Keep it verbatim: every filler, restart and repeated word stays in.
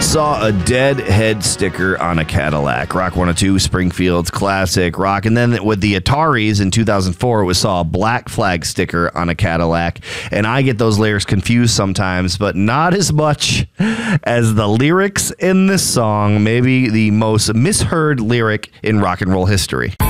saw a dead head sticker on a Cadillac. Rock one oh two, Springfield's classic rock. And then with the Ataris in two thousand four, it was saw a Black Flag sticker on a Cadillac. And I get those lyrics confused sometimes, but not as much as the lyrics in this song. Maybe the most misheard lyric in rock and roll history.